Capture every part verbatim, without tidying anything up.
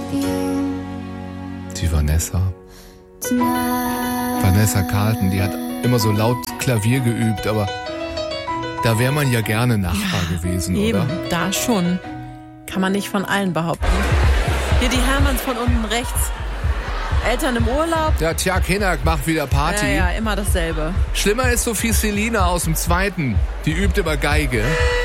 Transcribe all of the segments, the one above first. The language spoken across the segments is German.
Die Vanessa. Vanessa Carlton, die hat immer so laut Klavier geübt, aber da wäre man ja gerne Nachbar ja, gewesen, eben, oder? Da schon. Kann man nicht von allen behaupten. Hier die Hermanns von unten rechts. Eltern im Urlaub. Ja, Tja Kinnack macht wieder Party. Ja, ja, immer dasselbe. Schlimmer ist Sophie Selina aus dem Zweiten. Die übt immer Geige.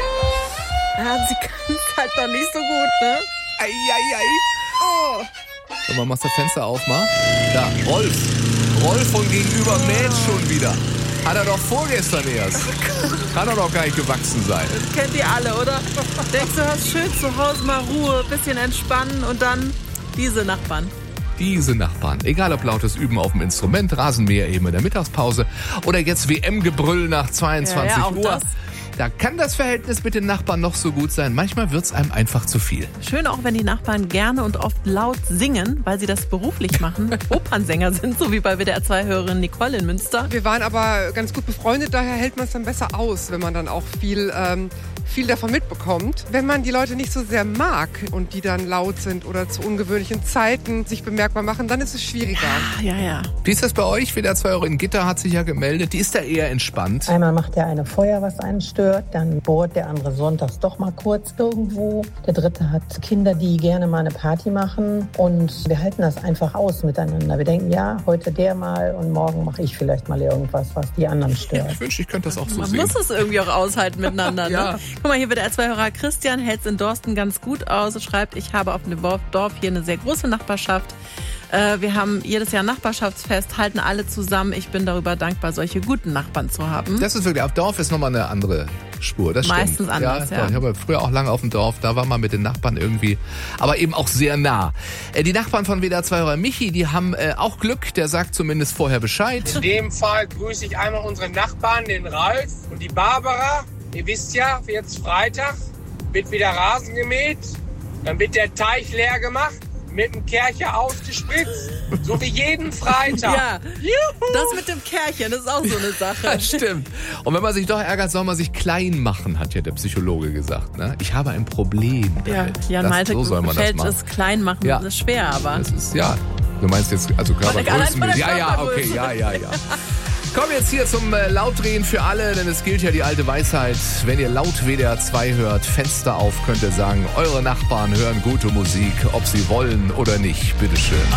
Ja, sie kann es halt noch nicht so gut, ne? Ei, ei, ei. Oh. So, mal machst du das Fenster auf, mal. Da, Rolf. Rolf von gegenüber mäht schon wieder. Hat er doch vorgestern erst. Kann er doch gar nicht gewachsen sein. Das kennt ihr alle, oder? Denkst du, hast schön zu Hause mal Ruhe, bisschen entspannen und dann diese Nachbarn. Diese Nachbarn. Egal ob lautes Üben auf dem Instrument, Rasenmäher eben in der Mittagspause oder jetzt W M-Gebrüll nach zweiundzwanzig ja, ja, Uhr. Das. Da kann das Verhältnis mit den Nachbarn noch so gut sein. Manchmal wird es einem einfach zu viel. Schön auch, wenn die Nachbarn gerne und oft laut singen, weil sie das beruflich machen. Opernsänger sind, so wie bei W D R zwei-Hörerin Nicole in Münster. Wir waren aber ganz gut befreundet, daher hält man es dann besser aus, wenn man dann auch viel, ähm, viel davon mitbekommt. Wenn man die Leute nicht so sehr mag und die dann laut sind oder zu ungewöhnlichen Zeiten sich bemerkbar machen, dann ist es schwieriger. Ja, ja, ja. Wie ist das bei euch? W D R zwei-Hörerin Gitta hat sich ja gemeldet. Die ist da eher entspannt. Einmal macht der eine Feuer, was einen stört. Dann bohrt der andere sonntags doch mal kurz irgendwo. Der dritte hat Kinder, die gerne mal eine Party machen. Und wir halten das einfach aus miteinander. Wir denken, ja, heute der mal und morgen mache ich vielleicht mal irgendwas, was die anderen stört. Ich wünsche, ich könnte das auch so Man sehen. Man muss es irgendwie auch aushalten miteinander. Ne? Ja. Guck mal, hier wird der zwei-Hörer Christian, hält es in Dorsten ganz gut aus. Schreibt, ich habe auf dem Dorf hier eine sehr große Nachbarschaft. Wir haben jedes Jahr ein Nachbarschaftsfest, halten alle zusammen. Ich bin darüber dankbar, solche guten Nachbarn zu haben. Das ist wirklich, auf Dorf ist nochmal eine andere Spur, das Meistens stimmt. anders, ja. ja. Ich habe früher auch lange auf dem Dorf, da war man mit den Nachbarn irgendwie, aber eben auch sehr nah. Die Nachbarn von W D R zwei-Hörer Michi, die haben auch Glück, der sagt zumindest vorher Bescheid. In dem Fall grüße ich einmal unsere Nachbarn, den Ralf und die Barbara. Ihr wisst ja, für jetzt Freitag wird wieder Rasen gemäht, dann wird der Teich leer gemacht. Mit dem Kercher ausgespritzt, so wie jeden Freitag. Ja, Juhu. Das mit dem Kerchen, das ist auch so eine Sache. Ja, stimmt. Und wenn man sich doch ärgert, soll man sich klein machen, hat ja der Psychologe gesagt. Ne? Ich habe ein Problem damit. Ja, Jan Malte so gefällt es klein machen, ja. Das ist schwer, aber... Das ist, ja, du meinst jetzt, also Körpergrößen. Ja, ja, okay, ja, ja, ja. Kommen jetzt hier zum äh, Lautdrehen für alle, denn es gilt ja die alte Weisheit. Wenn ihr laut W D R zwei hört, Fenster auf, könnt ihr sagen, eure Nachbarn hören gute Musik, ob sie wollen oder nicht. Bitteschön.